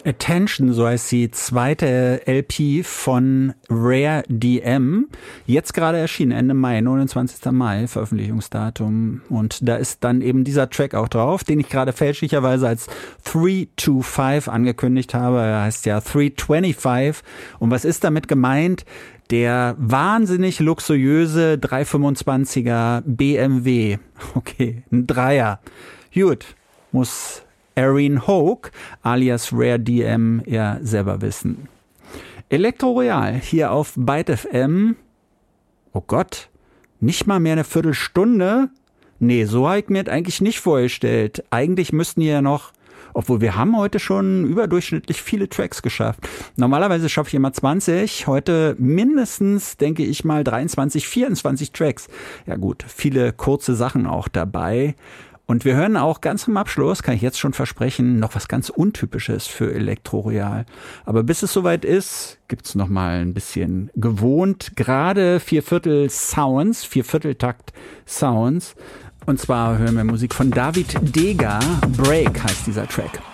Attention, so heißt die zweite LP von Rare DM. Jetzt gerade erschienen, Ende Mai, 29. Mai, Veröffentlichungsdatum. Und da ist dann eben dieser Track auch drauf, den ich gerade fälschlicherweise als 325 angekündigt habe. Er heißt ja 325. Und was ist damit gemeint? Der wahnsinnig luxuriöse 325er BMW. Okay, ein Dreier. Gut, muss Erin Hoke, alias Rare DM, ja selber wissen. Elektro Royal, hier auf Byte FM. Oh Gott, nicht mal mehr eine Viertelstunde? Nee, so habe ich mir das eigentlich nicht vorgestellt. Eigentlich müssten hier ja noch, obwohl wir haben heute schon überdurchschnittlich viele Tracks geschafft. Normalerweise schaffe ich immer 20, heute mindestens, denke ich mal, 23, 24 Tracks. Ja gut, viele kurze Sachen auch dabei. Und wir hören auch ganz zum Abschluss, kann ich jetzt schon versprechen, noch was ganz Untypisches für Elektro Royal. Aber bis es soweit ist, gibt's noch mal ein bisschen gewohnt, gerade Viervierteltakt Sounds. Und zwar hören wir Musik von David Deger. Break heißt dieser Track.